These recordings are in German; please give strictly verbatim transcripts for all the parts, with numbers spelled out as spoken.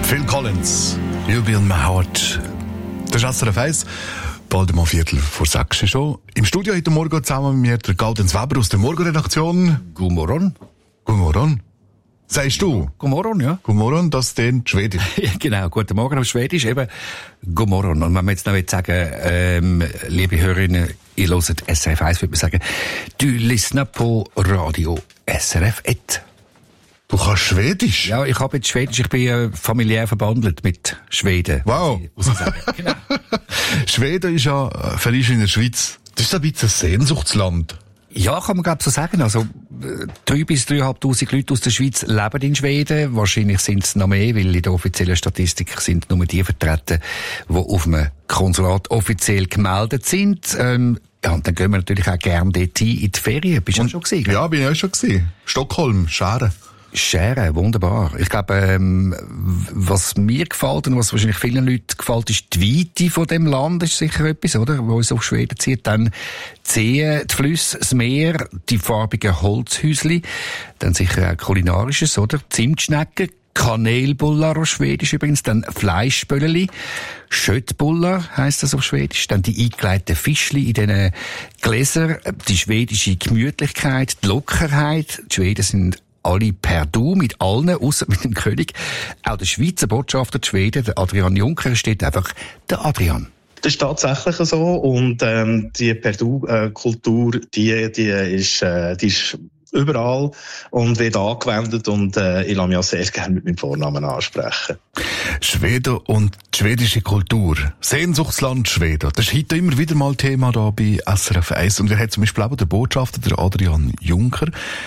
Phil Collins, You'll Be in My Heart. Das ist S R F eins, bald um Viertel vor sechs schon. Im Studio heute Morgen zusammen mit mir der Gaudenz Weber aus der Morgenredaktion. Guten Morgen. Guten Morgen. Sagst du? Guten Morgen, ja. Guten Morgen, das ist den Schwedisch. Genau, guten Morgen auf Schwedisch, eben Guten Morgen. Und wenn wir jetzt noch sagen, ähm, liebe Hörerinnen, ihr hört S R F eins, würde man sagen, du lyssnar på Radio S R F eins. Du kannst Schwedisch? Ja, ich habe jetzt Schwedisch, ich bin äh, familiär verbandelt mit Schweden. Wow. Muss ich sagen. Genau. Schweden ist ja äh, vielleicht in der Schweiz. Das ist ein bisschen ein Sehnsuchtsland. Ja, kann man glaube so sagen. Also drei bis dreieinhalbtausend Leute aus der Schweiz leben in Schweden. Wahrscheinlich sind es noch mehr, weil in der offiziellen Statistik sind nur die vertreten, die auf einem Konsulat offiziell gemeldet sind. Ähm, ja, und dann gehen wir natürlich auch gerne dort hin in die Ferien. Bist du schon gewesen? Ja, bin ich auch schon gewesen. Stockholm, Schären. Scheren, wunderbar. Ich glaube, ähm, was mir gefällt und was wahrscheinlich vielen Leuten gefällt, ist die Weite von dem Land, ist sicher etwas, oder? Wo uns auf Schweden zieht. Dann die Seen, die Flüsse, das Meer, die farbigen Holzhäusli. Dann sicher auch kulinarisches, oder? Zimtschnecken, Kanelbullar auf Schwedisch übrigens, dann Fleischbölleli, Schöttbullar heisst das auf Schwedisch, dann die eingelegten Fischli in diesen Gläsern, die schwedische Gemütlichkeit, die Lockerheit. Die Schweden sind alle per Du, mit allen, ausser mit dem König. Auch der Schweizer Botschafter in Schweden, der Adrian Juncker, steht einfach der Adrian. Das ist tatsächlich so. Und ähm, die per Du-Kultur, die, die, ist, äh, die ist überall und wird angewendet. Und äh, ich lasse mich auch sehr gerne mit meinem Vornamen ansprechen. Schweden und die schwedische Kultur. Sehnsuchtsland Schweden. Das ist heute immer wieder mal Thema da bei S R F eins. Und wir haben zum Beispiel auch den Botschafter, der Adrian Juncker,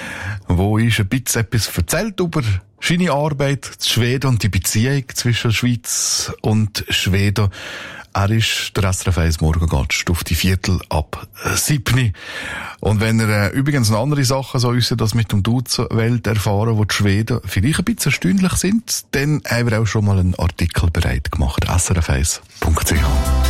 wo ist ein bisschen etwas erzählt über seine Arbeit in Schweden und die Beziehung zwischen Schweiz und Schweden. Er ist der S R F eins Morgengast auf die Viertel ab sieben. Und wenn er äh, übrigens noch andere Sachen so äußert, das mit dem Dutzwelt erfahren, wo die Schweden vielleicht ein bisschen erstaunlich sind, dann haben wir auch schon mal einen Artikel bereit gemacht. S R F eins punkt c h